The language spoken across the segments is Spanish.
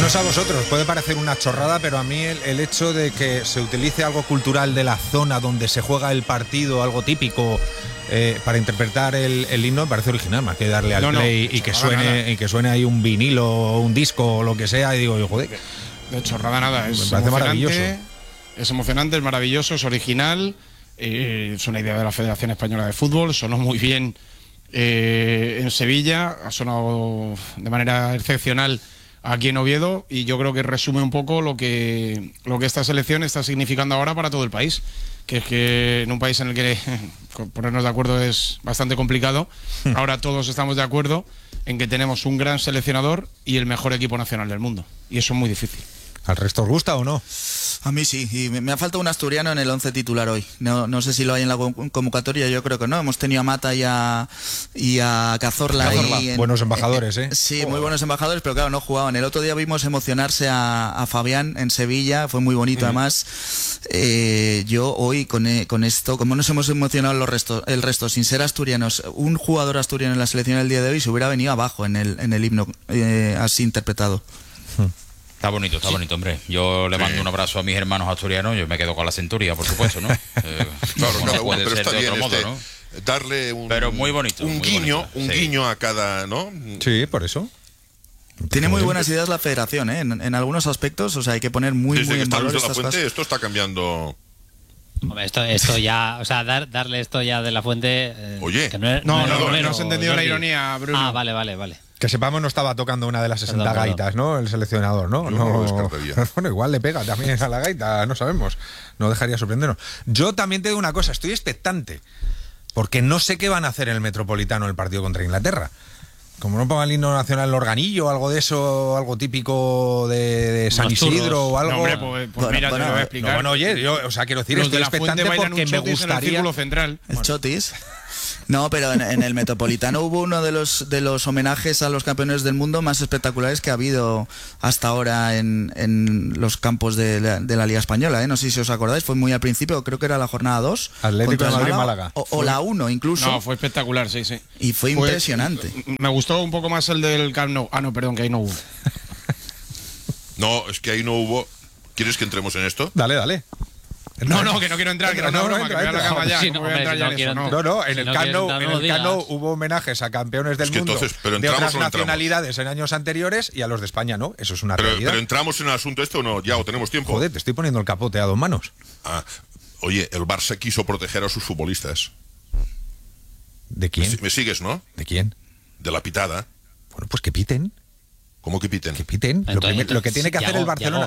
No sé a vosotros, puede parecer una chorrada, pero a mí el hecho de que se utilice algo cultural de la zona donde se juega el partido, algo típico, para interpretar el himno, me parece original, más que darle al play y que suene ahí un vinilo o un disco o lo que sea, y digo, joder. De chorrada nada, me parece maravilloso. Es emocionante, es maravilloso, es original, es una idea de la Federación Española de Fútbol, sonó muy bien en Sevilla, ha sonado de manera excepcional aquí en Oviedo, y yo creo que resume un poco lo que esta selección está significando ahora para todo el país, que es que en un país en el que ponernos de acuerdo es bastante complicado, ahora todos estamos de acuerdo en que tenemos un gran seleccionador y el mejor equipo nacional del mundo, y eso es muy difícil. ¿Al resto os gusta o no? A mí sí, y me ha faltado un asturiano en el 11 titular hoy. No sé si lo hay en la convocatoria, yo creo que no. Hemos tenido a Mata y a Cazorla. Buenos embajadores, ¿eh? Sí, muy buenos embajadores, pero claro, no jugaban. El otro día vimos emocionarse a Fabián en Sevilla, fue muy bonito además. Yo hoy con esto, como nos hemos emocionado el resto, sin ser asturianos, un jugador asturiano en la selección el día de hoy se hubiera venido abajo en el himno así interpretado. Está bonito, hombre. Yo le mando un abrazo a mis hermanos asturianos. Yo me quedo con la centuria, por supuesto, ¿no? Claro, puede pero ser está de bien otro modo, ¿no? Darle un, pero muy bonito, un muy guiño, bonito, guiño a cada, ¿no? Sí, por eso. Tiene muy buenas ideas la Federación, ¿eh? En algunos aspectos, o sea, hay que poner muy en valor Desde que está Luis de la estas Fuente, cosas. esto está cambiando. Hombre, esto ya, o sea, darle esto ya de la Fuente. Oye, que no has entendido la ironía, Bruno. Ah, vale. Que sepamos, no estaba tocando una de las 60 Perdón. gaitas, ¿no? El seleccionador, ¿no? No lo descartaría. Bueno, igual le pega también a la gaita, no sabemos. No dejaría sorprendernos. Yo también te digo una cosa, estoy expectante, porque no sé qué van a hacer en el Metropolitano el partido contra Inglaterra. Como no pongan el himno nacional, el organillo, algo de eso, algo típico de San Isidro o algo. No, hombre, pues mira, te lo voy a explicar. Bueno, oye, yo, o sea, quiero decir, Los estoy de la Fuente expectante bailan porque un me chotis en el gustaría. círculo central. ¿El chotis? No, pero en el Metropolitano hubo uno de los homenajes a los campeones del mundo más espectaculares que ha habido hasta ahora en los campos de la Liga Española, ¿eh? No sé si os acordáis, fue muy al principio, creo que era la jornada 2. Atlético de Madrid-Málaga. O la 1 incluso. No, fue espectacular, sí. Y fue impresionante. Me gustó un poco más el del Camp Nou. Ah, no, perdón, que ahí no hubo. No, es que ahí no hubo. ¿Quieres que entremos en esto? Dale. No, que no quiero entrar, que no es una broma, que me voy a la cama ya. Sí, no no, voy a hombre, entrar si ya no en quiero eso, no. No, en Si el no Camp quieres Nou, entrar, en no el lo Camp Nou digas. hubo homenajes a campeones del Es que mundo entonces, pero de entramos otras o no entramos. nacionalidades en años anteriores, y a los de España no. Eso es una realidad. Pero entramos en el asunto este o no, ya, o tenemos tiempo. Joder, te estoy poniendo el capote a dos manos. Ah, oye, el Barça quiso proteger a sus futbolistas. ¿De quién? ¿Me sigues, no? ¿De quién? De la pitada. Bueno, pues que piten. ¿Cómo que piten? Que piten. Lo que tiene que hacer el Barcelona,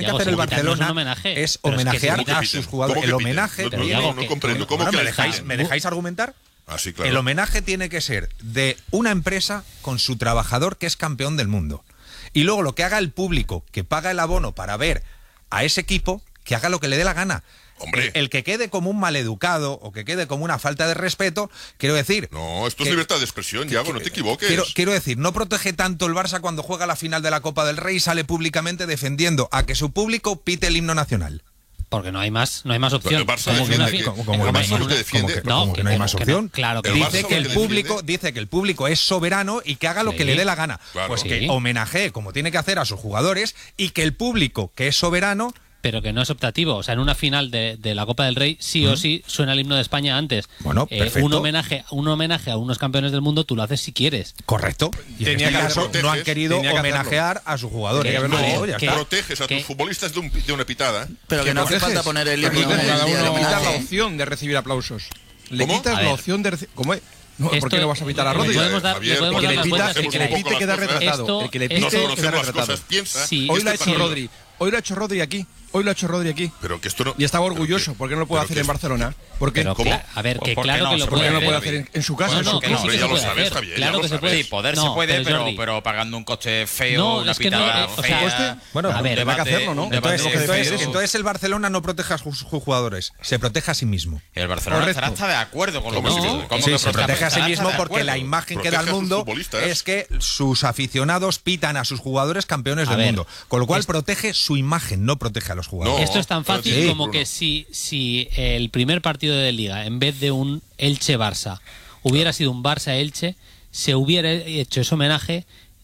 un homenaje, es pero es que homenajear si a piten. sus jugadores. ¿Cómo El que piten? homenaje. No comprendo. ¿Cómo Bueno, que ¿me dejáis argumentar? Ah, sí, claro. El homenaje tiene que ser de una empresa con su trabajador que es campeón del mundo. Y luego lo que haga el público, que paga el abono para ver a ese equipo, que haga lo que le dé la gana. Hombre. El que quede como un maleducado o que quede como una falta de respeto, quiero decir... No, esto es libertad de expresión, Yago, no te equivoques. Quiero decir, no protege tanto el Barça cuando juega la final de la Copa del Rey y sale públicamente defendiendo a que su público pite el himno nacional. Porque no hay más opción. El Barça Como que defiende una que- fi- como como el que Barça no- lo que defiende. ¿Cómo que no hay más que opción? Claro que El no. Barça Dice que lo que dice que el público es soberano y que haga lo Sí. que le dé la gana. Claro. Pues Sí. que homenajee como tiene que hacer a sus jugadores, y que el público, que es soberano, Pero que no es optativo. O sea, en una final de la Copa del Rey, sí o sí suena el himno de España antes. Bueno, perfecto. Un homenaje a unos campeones del mundo, tú lo haces si quieres. correcto. Y en Tenía este que caso hacerlo. no han querido Tenía que homenajear a sus jugadores. Tenía que haberlo No, dicho. ya ¿Qué? está. Proteges a tus ¿Qué? futbolistas de una pitada. Pero que no hace falta poner el himno en el Cada día del uno homenaje. quita la opción de recibir aplausos. Le ¿Cómo? quitas A la ver. opción de recibir. ¿Cómo es? No, ¿por Esto- qué no vas a pitar a le Rodri? podemos dar- Javier, le podemos porque dar le las pitas, vueltas hemos que un El que poco pite queda las cosas. retratado. El que le Esto- No pite conocemos queda las retratado. cosas, piensa. Sí. Hoy lo ha Este hecho partido- Rodri. Hoy lo ha hecho Rodri aquí. Hoy lo ha hecho Rodri aquí. Pero que esto no... Y estaba pero orgulloso. que- ¿Por qué no lo puede pero hacer que en Barcelona? ¿Por qué? Pero ¿Cómo? a ver, que ¿Por qué claro no? que lo ¿Por ¿Por puede qué no lo hacer. puede hacer en su casa? No, en su no, que casa? sí que ya se lo puede sabes, hacer. Javier, Claro ya que lo se sabes. puede. Sí, poder No, se puede, Jordi, pero pagando un coste feo, No, una es que no, pitada o sea, fea. Bueno, a ver, tendrá que hacerlo, ¿no? un debate Entonces el Barcelona no protege a sus jugadores, se protege a sí mismo. El Barcelona Correcto. estará hasta de acuerdo con lo que ¿Cómo se no? dice. ¿Cómo Sí, que se protege a sí estará mismo de porque la acuerdo? imagen que Protege da a al sus mundo futbolistas. es que sus aficionados pitan a sus jugadores campeones A del ver, mundo. Con lo cual protege su imagen, no protege a los jugadores. No. esto es tan fácil Sí, como Bruno. que si el primer partido de Liga, en vez de un Elche-Barça, hubiera sido un Barça-Elche, se hubiera hecho ese homenaje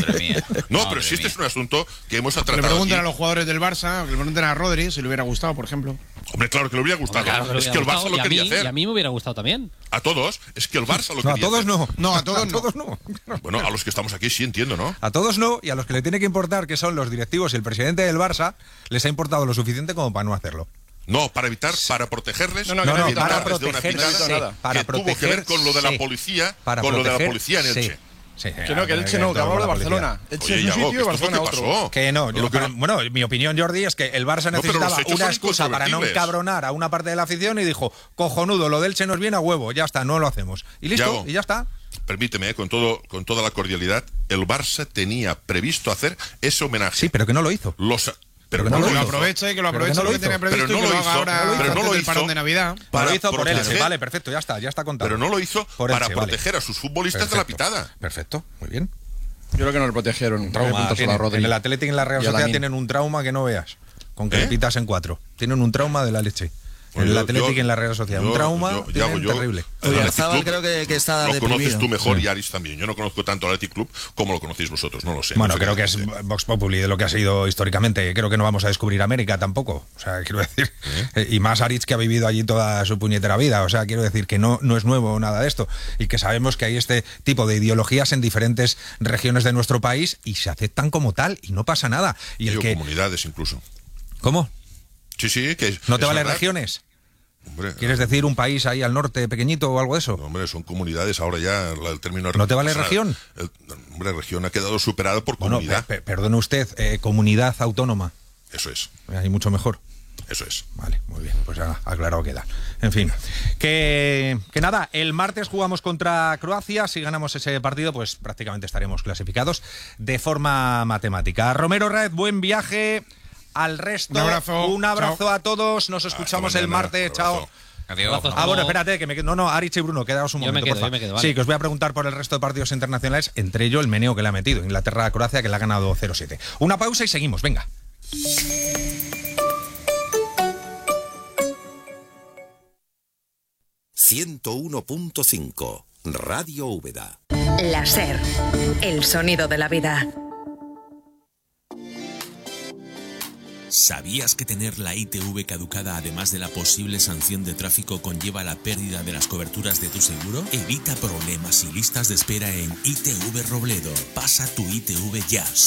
Madre mía. No, madre pero si este mía. es un asunto que hemos Que le tratado pregunten aquí. a los jugadores del Barça, que le pregunten a Rodri si le hubiera gustado, por ejemplo. Hombre, claro que le hubiera gustado. Claro que le Es hubiera que el Barça gustado, lo quería y hacer. a mí me hubiera gustado también. A todos, es que el Barça lo No, quería a todos hacer. no. No, a todos A no. todos no. Bueno, a los que estamos aquí sí entiendo, ¿no? A todos no, y a los que le tiene que importar, que son los directivos y el presidente del Barça, les ha importado lo suficiente como para no hacerlo. No, para evitar, para protegerles. No, No, que para evitarles de una protegerse, pitada para que tuvo que ver con lo de la protegerse. policía, Para con lo de la proteger, policía en Elche. Sí, Que no, que el Elche no, que hablamos de Barcelona. Elche es un Yago, sitio y ¿qué es lo Barcelona que otro. pasó? Que no, Lo que no- bueno, mi opinión, Jordi, es que el Barça No, pero los necesitaba hechos una son excusa para no incontrovertibles. encabronar a una parte de la afición y dijo, cojonudo, lo del Che nos viene a huevo, ya está, no lo hacemos. Y listo, Yago. y ya está. Permíteme, con toda la cordialidad, el Barça tenía previsto hacer ese homenaje. Sí, pero que no lo hizo. Pero que no no lo lo Que lo hizo. aproveche, que lo Pero que aproveche no lo lo que hizo. tenía previsto Pero y no que lo lo haga hizo. ahora Pero no antes lo del hizo. parón de Navidad. Lo Para hizo por Elche, proteger- vale, perfecto, ya está contado. Pero no lo hizo Por para Elche, vale. proteger a sus futbolistas de la pitada. Perfecto, muy bien. Yo creo que no le protegieron. Trauma tienen. En el Athletic y en la Real Y a Sociedad Lamine. tienen un trauma que no veas. Con que ¿Eh? le pitas en 4. Tienen un trauma de la leche. Bueno, en el yo- Athletic yo- y en la Real Sociedad. Un yo- trauma yo- tienen yo- terrible. el Oyarzabal Athletic Club creo que está lo deprimido. conoces tú mejor y Aris también. Yo no conozco tanto al Athletic Club como lo conocéis vosotros, no lo sé. Bueno, No sé creo qué que es decirte. Vox Populi de lo que ha sido históricamente. Creo que no vamos a descubrir América tampoco. O sea, quiero decir. Y más Aritz, que ha vivido allí toda su puñetera vida. O sea, quiero decir que no es nuevo nada de esto. Y que sabemos que hay este tipo de ideologías en diferentes regiones de nuestro país y se aceptan como tal y no pasa nada. Y el Digo, que. comunidades incluso. ¿Cómo? Sí, que ¿No te es vale verdad. regiones? Hombre, ¿Quieres decir un país ahí al norte pequeñito o algo de eso? no, hombre, son comunidades ahora ya el término. ¿No te vale o sea, región? Hombre, región ha quedado superado por Bueno, comunidad. perdone usted, comunidad autónoma. Eso es, Hay mucho mejor. eso es. Vale, muy bien, pues ya aclarado queda. En fin, que nada, el martes jugamos contra Croacia. Si ganamos ese partido, pues prácticamente estaremos clasificados de forma matemática. Romero Raez, buen viaje. Al resto, Un abrazo. chao. A todos. Nos escuchamos el mañana. martes. Un Chao. abrazo. Adiós. Abrazos. Bueno, espérate, que no, Aritz y Bruno, quedaos un Yo me momento, quedo, porfa. yo me quedo, vale. Sí, que os voy a preguntar por el resto de partidos internacionales, entre ellos el meneo que le ha metido Inglaterra-Croacia, que le ha ganado 0-7. Una pausa y seguimos, venga. ...101.5... Radio Úbeda. La SER, el sonido de la vida. ¿Sabías que tener la ITV caducada, además de la posible sanción de tráfico, conlleva la pérdida de las coberturas de tu seguro? Evita problemas y listas de espera en ITV Robledo. Pasa tu ITV ya.